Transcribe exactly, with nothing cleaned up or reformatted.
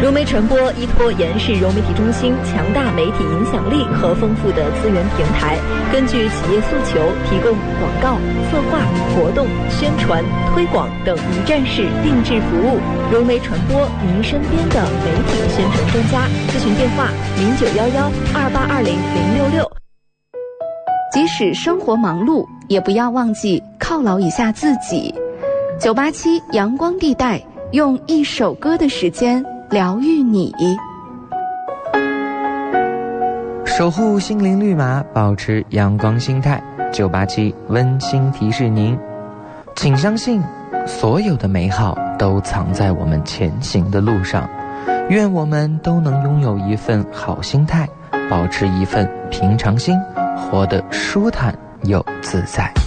融媒传播依托延世融媒体中心强大媒体影响力和丰富的资源平台，根据企业诉求，提供广告、策划、活动、宣传、推广等一站式定制服务。融媒传播，您身边的媒体宣传专家。咨询电话：零九幺幺二八二零零六六。 即使生活忙碌，也不要忘记犒劳一下自己。九八七阳光地带，用一首歌的时间疗愈你， 守护心灵绿码，保持阳光心态。九八七温馨提示您，请相信所有的美好都藏在我们前行的路上。愿我们都能拥有一份好心态，保持一份平常心，活得舒坦又自在。